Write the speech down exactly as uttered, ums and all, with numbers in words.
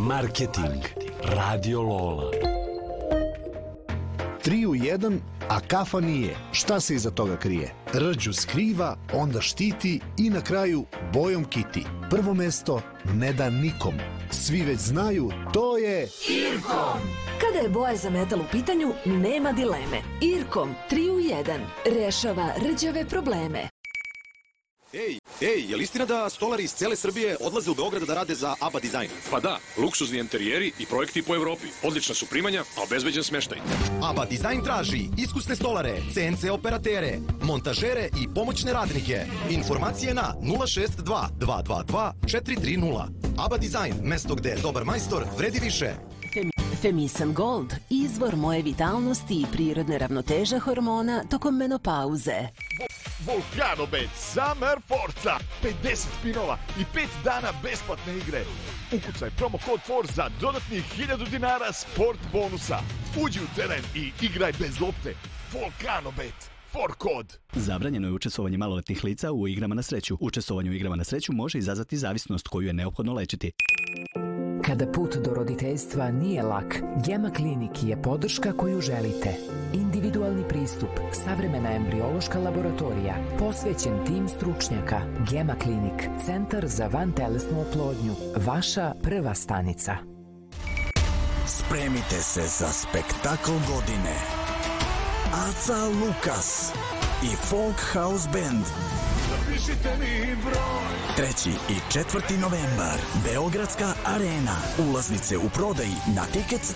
Marketing. Radio Lola. Tri u jedan, a kafa nije. Šta se iza toga krije? Rđu skriva, onda štiti i na kraju bojom kiti. Prvo mesto ne da nikom. Svi već znaju, to je Irkom. Kada je boja za metal u pitanju, nema dileme. Irkom tri u jedan rešava rđave probleme. Ej, ej, je li istina da stolari iz cele Srbije odlaze u Beograd da rade za ABBA Design? Pa da, luksuzni enterijeri i projekti po Evropi. Odlična su primanja, a obezbeđen smeštaj. ABBA Design traži iskusne stolare, C N C operatere, montažere i pomoćne radnike. Informacije na nula šest dva dva dva dva četiri tri nula. ABBA Design, mesto gde dobar majstor vredi više. Femisan Gold, izvor moje vitalnosti i prirodne ravnoteže hormona tokom menopauze. Volkanobet Summer Forza, pedeset spinova i pet dana besplatne igre. Ukucaj promo kod Forza za dodatnih hiljadu dinara sport bonusa. Uđi u teren i igraj bez lopte. Volkanobet, for kod. Zabranjeno je učestvovanje maloletnih lica u igrama na sreću. Učestvovanje u igrama na sreću može izazvati zavisnost koju je neophodno lečiti. Kada put do roditeljstva nije lak, Gema Klinik je podrška koju želite. Individualni pristup, savremena embriološka laboratorija, posvećen tim stručnjaka. Gema Klinik, centar za vantelesnu oplodnju. Vaša prva stanica. Spremite se za spektakl godine. Aca Lukas i Folk House Band. Zapišite mi broj. Treći i četvrti novembar. Beogradska arena. Ulaznice u prodaji na Tickets